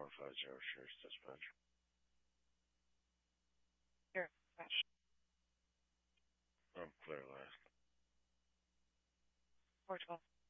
150 Sheriff's Dispatch. Here. I'm clear last. 412.